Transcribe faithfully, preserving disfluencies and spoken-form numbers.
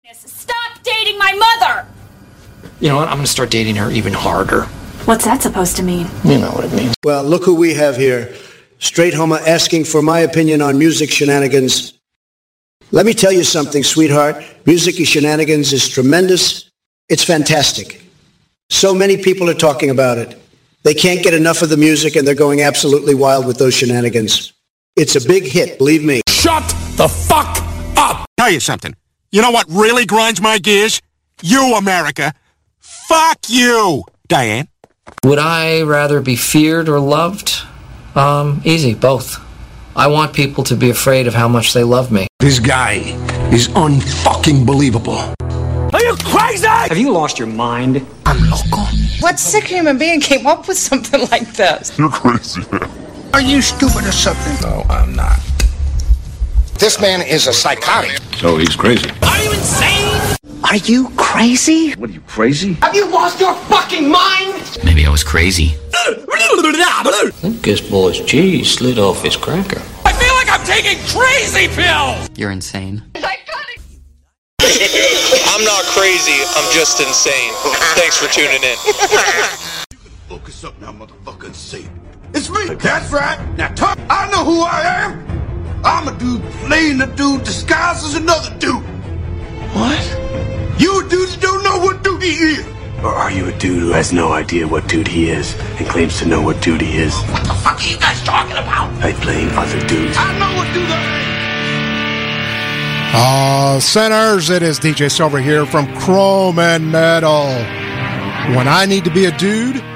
Stop dating my mother! You know what? I'm going to start dating her even harder. What's that supposed to mean? You know what it means. Well, look who we have here. Straight Homer asking for my opinion on music shenanigans. Let me tell you something, sweetheart. Music shenanigans is tremendous. It's fantastic. So many people are talking about it. They can't get enough of the music, and they're going absolutely wild with those shenanigans. It's a big hit, believe me. Shut the fuck up! Tell you something. You know what really grinds my gears? You, America. Fuck you, Diane. Would I rather be feared or loved? Um, easy, both. I want people to be afraid of how much they love me. This guy is unfucking believable. Are you crazy? Have you lost your mind? I'm loco. What sick human being came up with something like this? You're crazy, man. Are you stupid or something? No, I'm not. This man is a psychotic. So he's crazy. Are you insane? Are you crazy? What are you, crazy? Have you lost your fucking mind? Maybe I was crazy. This boy's cheese slid off his cracker. I feel like I'm taking crazy pills! You're insane. I'm not crazy, I'm just insane. Thanks for tuning in. Focus up now, motherfucker, and say it. It's me. That's right. Now, talk. I know who I am. I'm a dude playing a dude disguised as another dude. What? You a dude that don't know what dude he is. Or are you a dude who has no idea what dude he is and claims to know what dude he is? What the fuck are you guys talking about? By playing other dudes. I know what dude I am. Ah, uh, sinners, it is D J Silver here from Chrome and Metal. When I need to be a dude,